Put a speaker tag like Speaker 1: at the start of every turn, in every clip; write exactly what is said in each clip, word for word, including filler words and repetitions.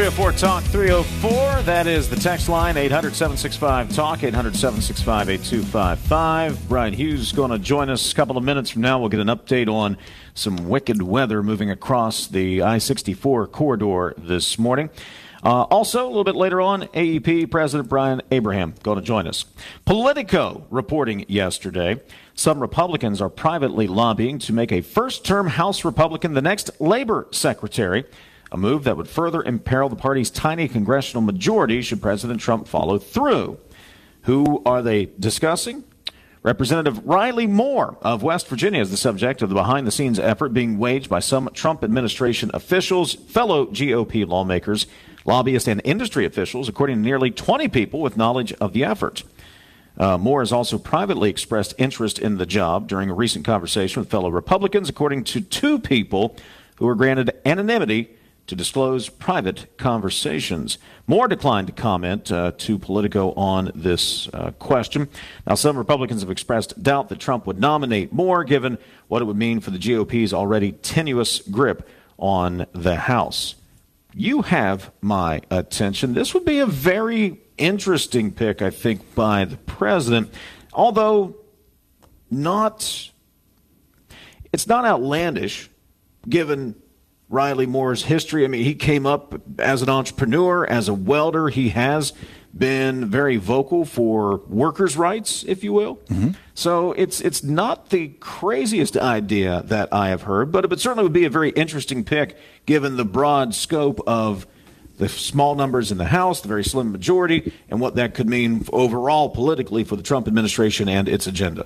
Speaker 1: three oh four talk three oh four. That is the text line, eight hundred, seven six five, talk, eight hundred, seven six five, eight two five five. Brian Hughes is going to join us a couple of minutes from now. We'll get an update on some wicked weather moving across the I sixty-four corridor this morning. Uh, also, a little bit later on, A E P President Brian Abraham going to join us. Politico reporting yesterday, some Republicans are privately lobbying to make a first-term House Republican the next labor secretary, a move that would further imperil the party's tiny congressional majority should President Trump follow through. Who are they discussing? Representative Riley Moore of West Virginia is the subject of the behind-the-scenes effort being waged by some Trump administration officials, fellow G O P lawmakers, lobbyists, and industry officials, according to nearly twenty people with knowledge of the effort. Uh, Moore has also privately expressed interest in the job during a recent conversation with fellow Republicans, according to two people who were granted anonymity to disclose private conversations. Moore declined to comment uh, to Politico on this uh, question. Now, some Republicans have expressed doubt that Trump would nominate Moore, given what it would mean for the G O P's already tenuous grip on the House. You have my attention. This would be a very interesting pick, I think, by the president, although not, it's not outlandish, given Riley Moore's history. I mean, he came up as an entrepreneur, as a welder. He has been very vocal for workers' rights, if you will. Mm-hmm. So it's it's not the craziest idea that I have heard, but it certainly would be a very interesting pick given the broad scope of the small numbers in the House, the very slim majority, and what that could mean overall politically for the Trump administration and its agenda.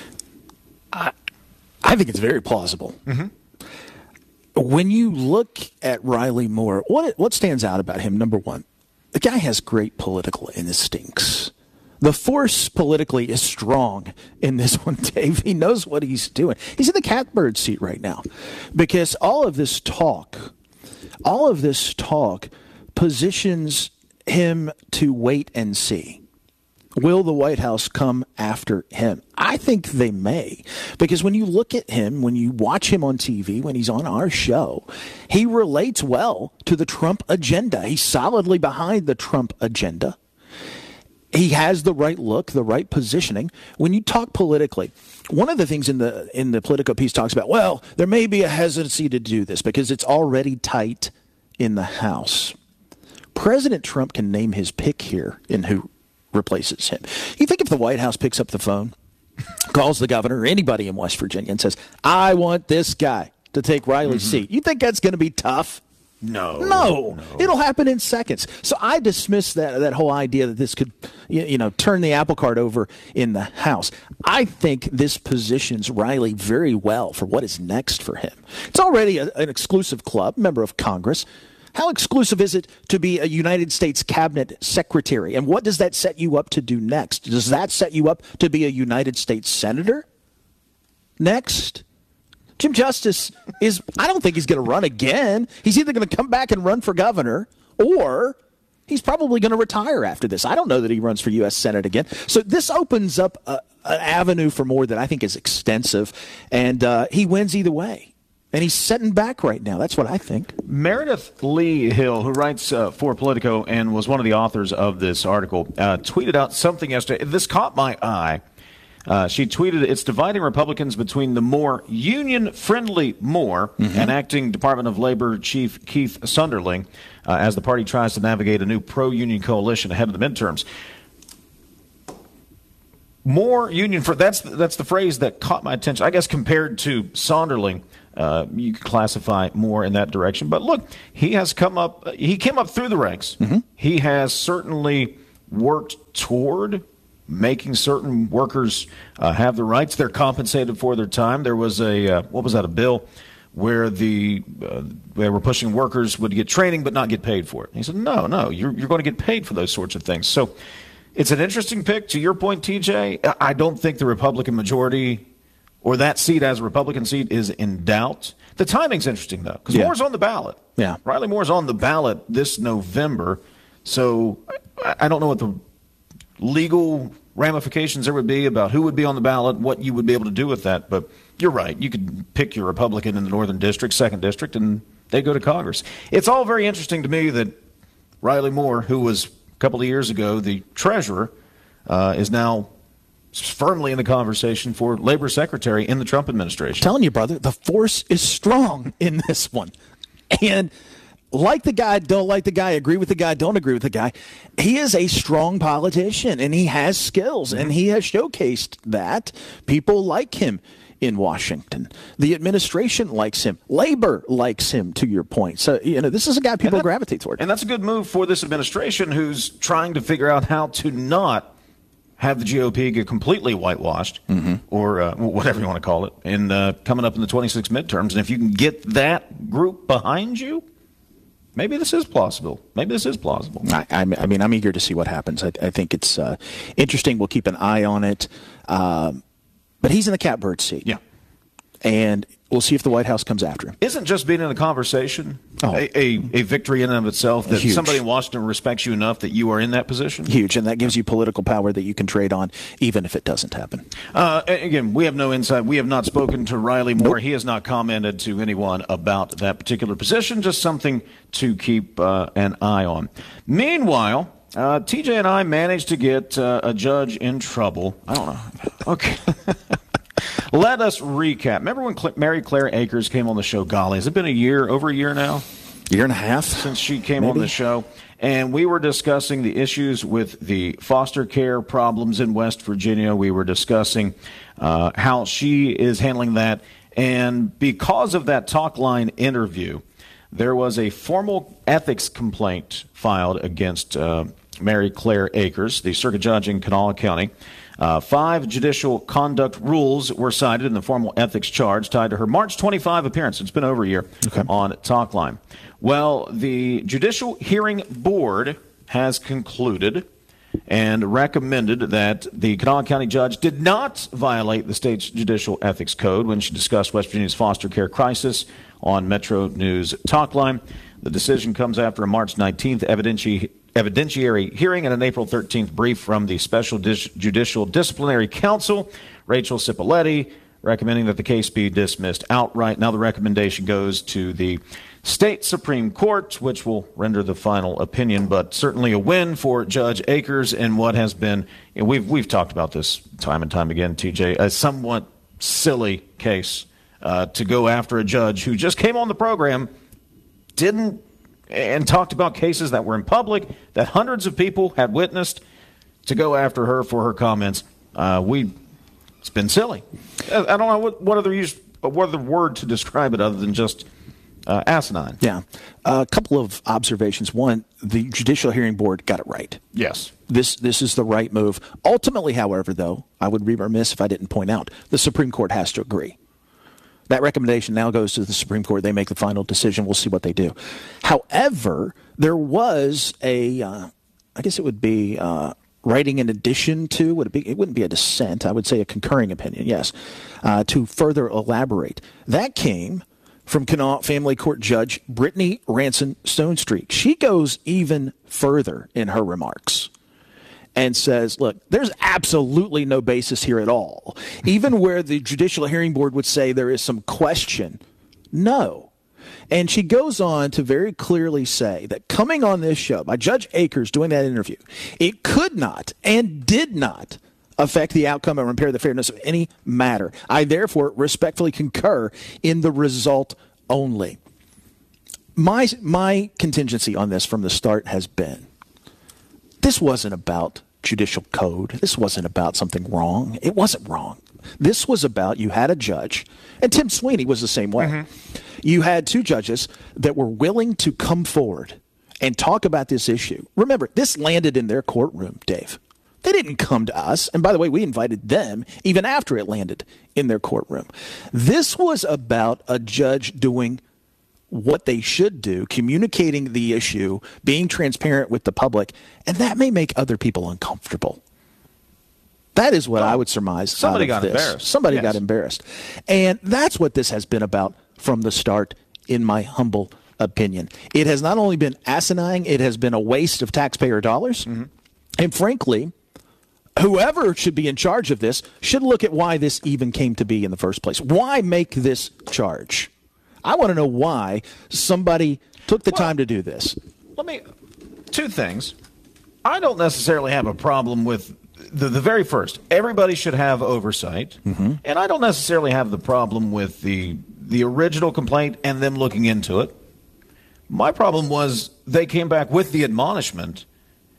Speaker 2: I, I think it's very plausible.
Speaker 1: Mm-hmm.
Speaker 2: When you look at Riley Moore, what what stands out about him? Number one, the guy has great political instincts. The force politically is strong in this one, Dave. He knows what he's doing. He's in the catbird seat right now because all of this talk, all of this talk positions him to wait and see. Will the White House come after him? I think they may, because when you look at him, when you watch him on T V, when he's on our show, he relates well to the Trump agenda. He's solidly behind the Trump agenda. He has the right look, the right positioning. When you talk politically, one of the things in the in the Politico piece talks about, well, there may be a hesitancy to do this because it's already tight in the House. President Trump can name his pick here in who replaces him. You think if the White House picks up the phone, calls the governor or anybody in West Virginia and says, I want this guy to take Riley's mm-hmm. seat, you think that's going to be tough?
Speaker 1: No,
Speaker 2: no.
Speaker 1: No.
Speaker 2: It'll happen in seconds. So I dismiss that that whole idea that this could, you, you know, turn the apple cart over in the House. I think this positions Riley very well for what is next for him. It's already a, an exclusive club, member of Congress. How exclusive is it to be a United States cabinet secretary? And what does that set you up to do next? Does that set you up to be a United States senator next? Jim Justice is, I don't think he's going to run again. He's either going to come back and run for governor, or he's probably going to retire after this. I don't know that he runs for U S Senate again. So this opens up a, an avenue for Moore that I think is extensive, and uh, he wins either way. And he's setting back right now. That's what I think.
Speaker 1: Meredith Lee Hill, who writes uh, for Politico and was one of the authors of this article, uh, tweeted out something yesterday. This caught my eye. Uh, she tweeted, it's dividing Republicans between the more union-friendly Moore mm-hmm. and acting Department of Labor Chief Keith Sunderling uh, as the party tries to navigate a new pro-union coalition ahead of the midterms. More union for that's that's the phrase that caught my attention. I guess compared to Sonderling, uh, you could classify Moore in that direction. But look, he has come up. He came up through the ranks.
Speaker 2: Mm-hmm.
Speaker 1: He has certainly worked toward making certain workers uh, have the rights they're compensated for their time. There was a uh, what was that? A bill where the uh, they were pushing workers would get training but not get paid for it. And he said, no, no, you're you're going to get paid for those sorts of things. So. It's an interesting pick. To your point, T J, I don't think the Republican majority or that seat as a Republican seat is in doubt. The timing's interesting, though, because
Speaker 2: yeah.
Speaker 1: Moore's on the ballot.
Speaker 2: Yeah.
Speaker 1: Riley Moore's on the ballot this November. So I don't know what the legal ramifications there would be about who would be on the ballot, what you would be able to do with that. But you're right. You could pick your Republican in the Northern District, second District, and they go to Congress. It's all very interesting to me that Riley Moore, who was a couple of years ago the treasurer, uh, is now firmly in the conversation for labor secretary in the Trump administration.
Speaker 2: I'm telling you, brother, the force is strong in this one. And like the guy, don't like the guy, agree with the guy, don't agree with the guy. He is a strong politician, and he has skills, and he has showcased that. People like him in Washington. The administration likes him. Labor likes him, to your point. So, you know, this is a guy people
Speaker 1: that,
Speaker 2: gravitate toward.
Speaker 1: And that's a good move for this administration, who's trying to figure out how to not have the G O P get completely whitewashed, mm-hmm. or uh, whatever you want to call it, in uh, coming up in the twenty-six midterms. And if you can get that group behind you, maybe this is plausible. Maybe this is plausible.
Speaker 2: I, I mean, I'm eager to see what happens. I, I think it's uh, interesting. We'll keep an eye on it. Um, but he's in the catbird seat.
Speaker 1: Yeah.
Speaker 2: And we'll see if the White House comes after him.
Speaker 1: Isn't just being in the conversation
Speaker 2: oh.
Speaker 1: a, a, a victory in and of itself, that
Speaker 2: Huge.
Speaker 1: somebody in Washington respects you enough that you are in that position?
Speaker 2: Huge, and that gives you political power that you can trade on, even if it doesn't happen.
Speaker 1: Uh, again, we have no insight. We have not spoken to Riley Moore.
Speaker 2: Nope.
Speaker 1: He has not commented to anyone about that particular position, just something to keep uh, an eye on. Meanwhile, uh, T J and I managed to get uh, a judge in trouble. I don't know. Okay. Let us recap. Remember when Cl- Mary Claire Akers came on the show? Golly, has it been a year, over a year now?
Speaker 2: Year and a half.
Speaker 1: Since she came
Speaker 2: maybe?
Speaker 1: on the show. And we were discussing the issues with the foster care problems in West Virginia. We were discussing uh, how she is handling that. And because of that Talk Line interview, there was a formal ethics complaint filed against uh, Mary Claire Akers, the circuit judge in Kanawha County. Uh, five judicial conduct rules were cited in the formal ethics charge tied to her March twenty-fifth appearance. It's been over a year okay. on Talk Line. Well, the Judicial Hearing Board has concluded and recommended that the Kanawha County judge did not violate the state's judicial ethics code when she discussed West Virginia's foster care crisis on Metro News Talk Line. The decision comes after a March nineteenth evidentiary evidentiary hearing and an April thirteenth brief from the Special Dis- Judicial Disciplinary Counsel, Rachel Cipoletti, recommending that the case be dismissed outright. Now the recommendation goes to the state Supreme Court, which will render the final opinion, but certainly a win for Judge Akers in what has been, and we've we've talked about this time and time again, T J, a somewhat silly case uh, to go after a judge who just came on the program, didn't and talked about cases that were in public that hundreds of people had witnessed, to go after her for her comments. Uh, we, it's been silly. I, I don't know what, what other use, what other word to describe it other than just uh, asinine.
Speaker 2: Yeah. Uh, a couple of observations. One, the Judicial Hearing Board got it right.
Speaker 1: Yes.
Speaker 2: This this is the right move. Ultimately, however, though, I would be remiss if I didn't point out, the Supreme Court has to agree. That recommendation now goes to the Supreme Court. They make the final decision. We'll see what they do. However, there was a, uh, I guess it would be uh, writing in addition to, would it be? It wouldn't be a dissent. I would say a concurring opinion, yes, uh, to further elaborate. That came from Kanawha Family Court Judge Brittany Ranson Stonestreet. She goes even further in her remarks and says, look, there's absolutely no basis here at all. Even where the Judicial Hearing Board would say there is some question, no. And she goes on to very clearly say that coming on this show by Judge Akers doing that interview, it could not and did not affect the outcome or impair the fairness of any matter. I therefore respectfully concur in the result only. My, my contingency on this from the start has been, this wasn't about judicial code. This wasn't about something wrong. It wasn't wrong. This was about, you had a judge, and Tim Sweeney was the same way. Mm-hmm. You had two judges that were willing to come forward and talk about this issue. Remember, this landed in their courtroom, Dave. They didn't come to us. And by the way, we invited them even after it landed in their courtroom. This was about a judge doing what they should do, communicating the issue, being transparent with the public, and that may make other people uncomfortable. That is what well, I would surmise.
Speaker 1: Somebody got
Speaker 2: this.
Speaker 1: embarrassed.
Speaker 2: Somebody
Speaker 1: yes.
Speaker 2: got embarrassed. And that's what this has been about from the start, in my humble opinion. It has not only been asinine, it has been a waste of taxpayer dollars. Mm-hmm. And frankly, whoever should be in charge of this should look at why this even came to be in the first place. Why make this charge? I want to know why somebody took the well, time to do this.
Speaker 1: Let me, two things. I don't necessarily have a problem with the, the very first. Everybody should have oversight. Mm-hmm. And I don't necessarily have the problem with the the original complaint and them looking into it. My problem was they came back with the admonishment,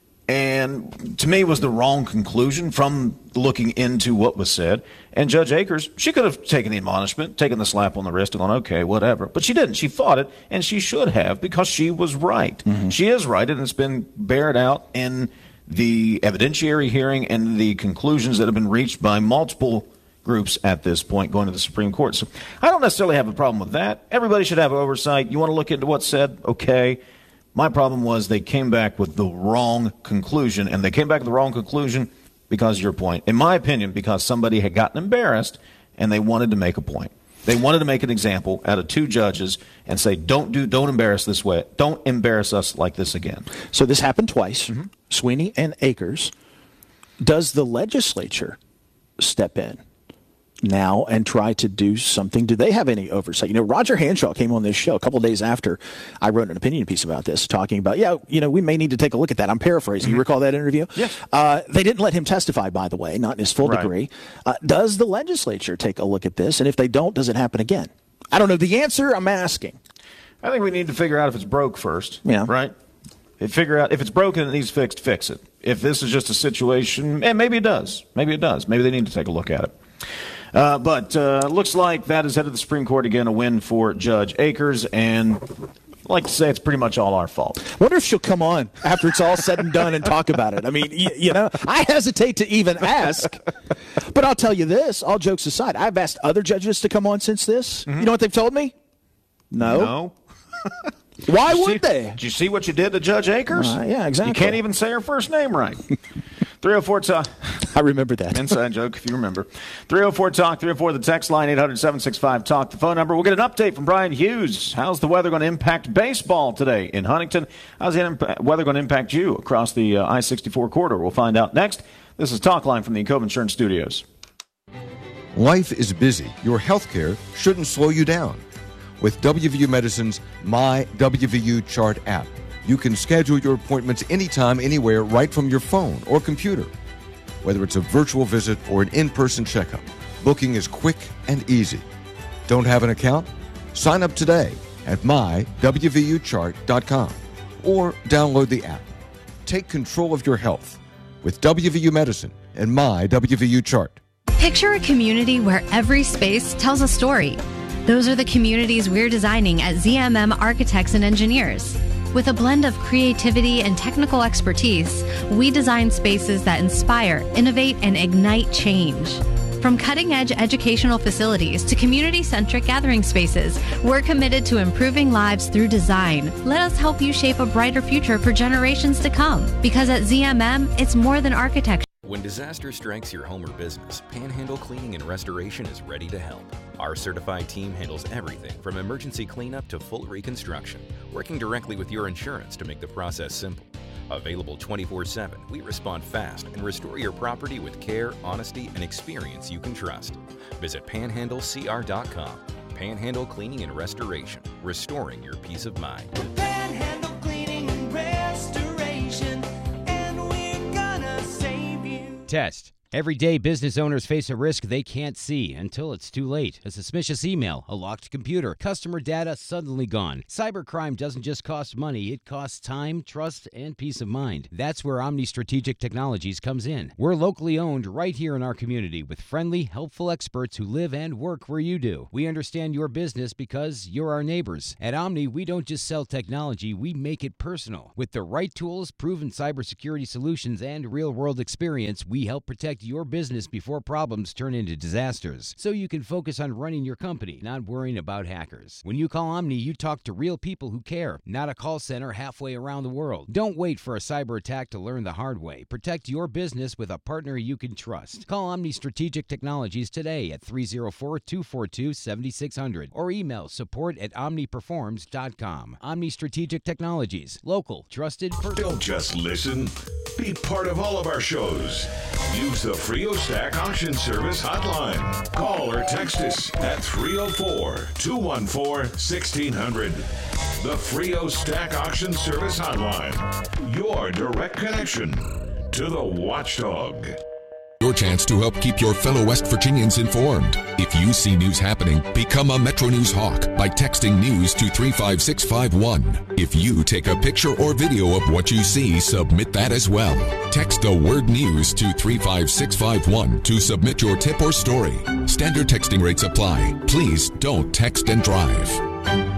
Speaker 1: and to me was the wrong conclusion from looking into what was said. And Judge Akers, she could have taken the admonishment, taken the slap on the wrist and gone, okay, whatever. But she didn't. She fought it, and she should have, because she was right. Mm-hmm. She is right, and it's been bared out in the evidentiary hearing and the conclusions that have been reached by multiple groups at this point going to the Supreme Court. So I don't necessarily have a problem with that. Everybody should have oversight. You want to look into what's said? Okay. My problem was they came back with the wrong conclusion, and they came back with the wrong conclusion because of your point. In my opinion, because somebody had gotten embarrassed and they wanted to make a point. They wanted to make an example out of two judges and say, don't do, don't embarrass this way. Don't embarrass us like this again.
Speaker 2: So this happened twice, mm-hmm. Sweeney and Akers. Does the legislature step in now and try to do something? Do they have any oversight? You know, Roger Hanshaw came on this show a couple of days after I wrote an opinion piece about this, talking about, yeah, you know, we may need to take a look at that. I'm paraphrasing. Mm-hmm. You recall that interview?
Speaker 1: Yes.
Speaker 2: Uh, they didn't let him testify, by the way, not in his full right. degree. Uh, does the legislature take a look at this? And if they don't, does it happen again? I don't know the answer. I'm asking.
Speaker 1: I think we need to figure out if it's broke first.
Speaker 2: Yeah.
Speaker 1: Right? If figure out if it's broken and it needs fixed, fix it. If this is just a situation, and maybe it does. Maybe it does. Maybe they need to take a look at it. Uh, but uh, looks like that is headed to the Supreme Court again, a win for Judge Akers, and I'd like to say it's pretty much all our fault.
Speaker 2: Wonder if she'll come on after it's all said and done and talk about it. I mean, you, you know, I hesitate to even ask, but I'll tell you this, all jokes aside, I've asked other judges to come on since this. Mm-hmm. You know what they've told me? No.
Speaker 1: No.
Speaker 2: Why would
Speaker 1: see,
Speaker 2: they?
Speaker 1: Did you see what you did to Judge Akers?
Speaker 2: Uh, yeah, exactly.
Speaker 1: You can't even say her first name right. three oh four Talk.
Speaker 2: I remember that.
Speaker 1: Inside joke, if you remember. three oh four Talk, three oh four the text line, eight hundred seven six five talk, the phone number. We'll get an update from Brian Hughes. How's the weather going to impact baseball today in Huntington? How's the imp- weather going to impact you across the uh, I sixty-four corridor? We'll find out next. This is Talk Line from the Encova Insurance Studios.
Speaker 3: Life is busy. Your health care shouldn't slow you down. With W V U Medicine's My W V U Chart app, you can schedule your appointments anytime, anywhere, right from your phone or computer. Whether it's a virtual visit or an in-person checkup, booking is quick and easy. Don't have an account? Sign up today at my w v u chart dot com or download the app. Take control of your health with W V U Medicine and My W V U Chart.
Speaker 4: Picture a community where every space tells a story. Those are the communities we're designing at Z M M Architects and Engineers. With a blend of creativity and technical expertise, we design spaces that inspire, innovate, and ignite change. From cutting-edge educational facilities to community-centric gathering spaces, we're committed to improving lives through design. Let us help you shape a brighter future for generations to come. Because at Z M M, it's more than architecture.
Speaker 5: When disaster strikes your home or business, Panhandle Cleaning and Restoration is ready to help. Our certified team handles everything from emergency cleanup to full reconstruction, working directly with your insurance to make the process simple. Available twenty-four seven, we respond fast and restore your property with care, honesty, and experience you can trust. Visit panhandle c r dot com. Panhandle Cleaning and Restoration, restoring your peace of mind.
Speaker 6: Panhandle Cleaning and Restoration, and we're gonna save you.
Speaker 7: Test. Every day, business owners face a risk they can't see until it's too late. A suspicious email, a locked computer, customer data suddenly gone. Cybercrime doesn't just cost money, it costs time, trust, and peace of mind. That's where Omni Strategic Technologies comes in. We're locally owned right here in our community with friendly, helpful experts who live and work where you do. We understand your business because you're our neighbors. At Omni, we don't just sell technology, we make it personal. With the right tools, proven cybersecurity solutions, and real-world experience, we help protect your business before problems turn into disasters, so you can focus on running your company, not worrying about hackers. When you call Omni, you talk to real people who care, not a call center halfway around the world. Don't wait for a cyber attack to learn the hard way. Protect your business with a partner you can trust. Call Omni Strategic Technologies today at three oh four, two four two, seven six zero zero or email support at omni performs dot com. Omni Strategic Technologies. Local, trusted, personal.
Speaker 8: Don't just listen. Be part of all of our shows. Use the Frio Stack Auction Service hotline. Call or text us at three oh four, two one four, one six zero zero. The Frio Stack Auction Service Hotline. Your direct connection to the watchdog.
Speaker 9: Your chance to help keep your fellow West Virginians informed. If you see news happening, become a Metro News Hawk by texting news to three five six five one. If you take a picture or video of what you see, submit that as well. Text the word news to three five six five one to submit your tip or story. Standard texting rates apply. Please don't text and drive.